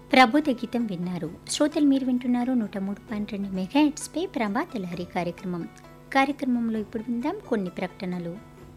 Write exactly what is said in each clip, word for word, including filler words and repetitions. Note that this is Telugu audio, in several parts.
ప్రబోధ గీతం విన్నారు. శ్రోతలు మీరు వింటున్నారు నూట మూడు పాయింట్ రెండు మెగా హెర్ట్జ్పై ప్రభాత లహరి కార్యక్రమం. కార్యక్రమంలో ఇప్పుడు విందాం కొన్ని ప్రకటనలు.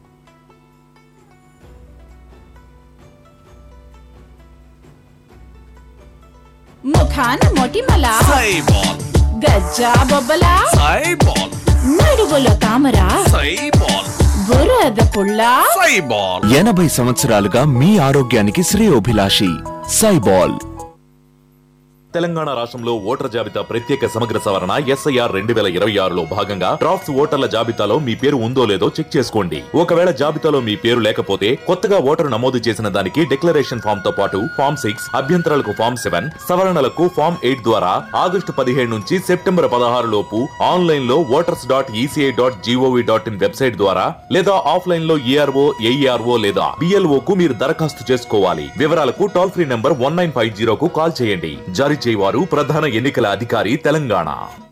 ముఖాన మొటిమల సైబాల్, గజ్జా బొబ్బల సైబాల్, నడువులో తామర సైబాల్, బురద పుల్ల సైబాల్. ఎనభై సంవత్సరాలుగా మీ ఆరోగ్యానికి శ్రేయోభిలాషి సైబాల్. తెలంగాణ రాష్ట్రంలో ఓటర్ జాబితా ప్రత్యేక సమగ్ర సవరణ ఎస్ఐఆర్ రెండు వేల ఇరవై ఆరులో భాగంగా డ్రాఫ్ట్స్ ఓటర్ల జాబితాలో మీ పేరు ఉందో లేదో చెక్ చేసుకోండి. ఒకవేళ జాబితాలో మీ పేరు లేకపోతే కొత్తగా ఓటరు నమోదు చేసిన దానికి డిక్లరేషన్ ఫామ్ తో పాటు ఫామ్ సిక్స్ అభ్యంతరాలకు ఫామ్ సెవెన్ సవరణలకు ఫామ్ ఎయిట్ ద్వారా ఆగస్టు పదిహేడు నుంచి సెప్టెంబర్ పదహారు లోపు ఆన్లైన్ లో voters dot ECI dot GOV dot in website ద్వారా లేదా ఆఫ్లైన్ లో ఈఆర్ఓ ఏఈఆర్ఓ లేదా బిఎల్ఓ కు మీరు దరఖాస్తు చేసుకోవాలి. వివరాలకు toll free number one nine five జీరోకు call చేయండి. జారీ చేయవారు ప్రధాన ఎన్నికల అధికారి Telangana.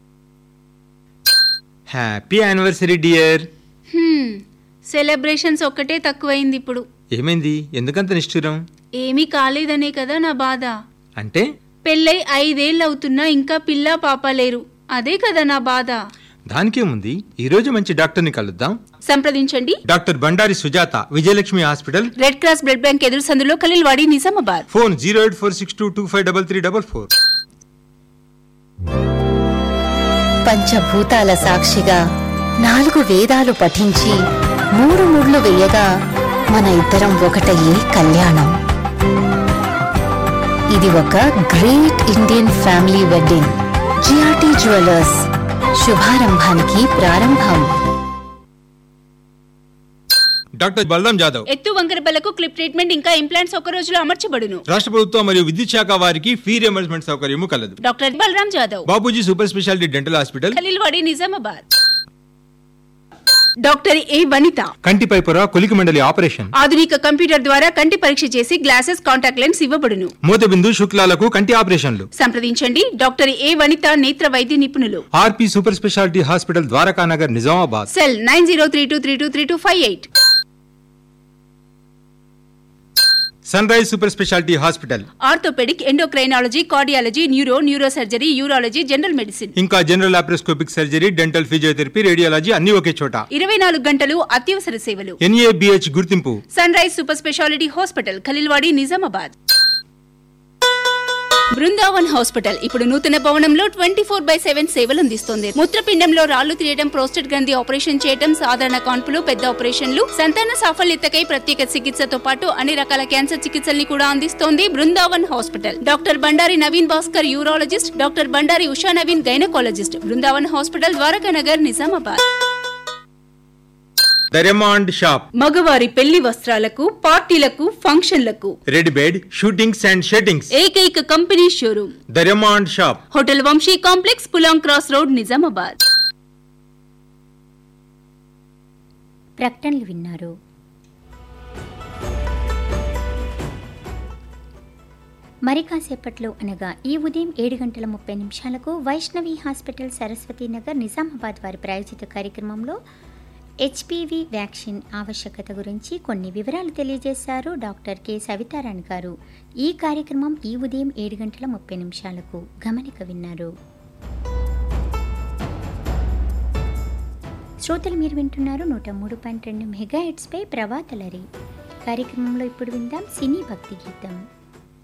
Happy anniversary dear. Celebrations ఒక్కటే తక్కువైంది ఇప్పుడు. ఏమైంది, ఎందుకంత నిష్ఠురం? ఏమీ కాలేదనే కదా నా బాధ. అంటే పెళ్ళై ఐదేళ్ళు అవుతున్నా ఇంకా పిల్ల పాప లేరు, అదే కదా నా బాధ. దానికేముంది, ఈ రోజు మంచి డాక్టర్ ని కలుద్దాం. సంప్రదించండి doctor Bandari Sujatha, Vijayalakshmi hospital, red cross blood bank ఎదురు సందులో Khaleelwadi, Nizamabad. Phone zero eight four six two two five double three double four. పంచభూతాల సాక్షిగా నాలుగు వేదాలు పఠించి మూడు ముళ్ళు వేయగా మన ఇద్దరం ఒకటయ్యే కళ్యాణం. ఇది ఒక great Indian family wedding. GRT jewellers, శుభారంభానికి ప్రారంభం. డాక్టర్ బలరాం జాదవ్, ఎత్తు వంకరబలకు క్లిప్ ట్రీట్మెంట్ ఇంకా ఇంప్లాంట్స్ ఒక రోజులో అమర్చబడును. రాష్ట్ర ప్రభుత్వం మరియు విద్యుత్ శాఖ వారికి ఫీ రియంబర్స్మెంట్ సౌకర్యము కలదు. Doctor Balaram Jadhav, Bapuji super speciality dental hospital, Khaleelwadi, Nizamabad. Doctor ఏ వనిత, కంటిపై పొర కొలికి మండలి ఆపరేషన్, ఆధునిక కంప్యూటర్ ద్వారా కంటి పరీక్ష చేసి గ్లాసెస్ కాంటాక్ట్ లెన్స్ ఇవ్వబడును. మూతబిందు శుక్లాలకు కంటి ఆపరేషన్లు. సంప్రదించండి డాక్టర్ ఏ వనిత, నేత్ర వైద్య నిపుణులు. ఆర్పి super speciality hospital, Dwarakanagar, Nizamabad. Cell nine zero three two three two three two five eight. Sun rise super speciality hospital, orthopaedic, endocrinology, cardiology, neuro, neuro surgery, urology, general medicine, ఇంకా general laparoscopic surgery, dental, physiotherapy, radiology అన్ని ఒకే చోట. ఇరవై నాలుగు గంటలు అత్యవసర సేవలు. ఎన్ఏబిహెచ్ గుర్తింపు. Sun rise super speciality hospital, Khaleelwadi, Nizamabad. Brindavan hospital ఇప్పుడు నూతన భవనంలో ట్వంటీ ఫోర్ బై సెవెన్ సేవలు అందిస్తోంది. మూత్రపిండంలో రాళ్లు తీయడం, ప్రోస్టేట్ గ్రంథి ఆపరేషన్ చేయడం, సాధారణ కాన్పులు, పెద్ద ఆపరేషన్లు, సంతాన సాఫల్యతకై ప్రత్యేక చికిత్సతో పాటు అన్ని రకాల క్యాన్సర్ చికిత్సల్ని కూడా అందిస్తోంది Brindavan hospital. Doctor Bandari Naveen Bhaskar, urologist, doctor Bandari Usha Naveen, gynaecologist. Brindavan hospital, Dwarakanagar, Nizamabad. Diamond shop, మగవారి పెళ్లి వస్త్రాలకు, పార్టీలకు, ఫంక్షన్లకు రెడ్ బెడ్, షూటింగ్స్ అండ్ షెట్టింగ్స్ ఏకైక company showroom diamond shop. Hotel Vamsi complex, Pulang cross road, Nizamabad. ప్రకటనలు విన్నారు. మరి కాసేపట్లో అనగా ఈ ఉదయం ఏడు గంటల ముప్పై నిమిషాలకు వైష్ణవి హాస్పిటల్, సరస్వతి నగర్, నిజామాబాద్ వారి ప్రాయోజిత కార్యక్రమంలో హెచ్పివి వ్యాక్సిన్ ఆవశ్యకత గురించి కొన్ని వివరాలు తెలియజేశారు డాక్టర్ కె సవితారాణి గారు. ఈ కార్యక్రమం ఈ ఉదయం ఏడు గంటల ముప్పై నిమిషాలకు గమనిక విన్నారు. శ్రోతలు మీరు వింటున్నారు నూట మూడు పాయింట్ రెండు మెగా హెర్ట్జ్పై ప్రభాత లహరి కార్యక్రమంలో ఇప్పుడు విందాం సినీ భక్తి గీతం.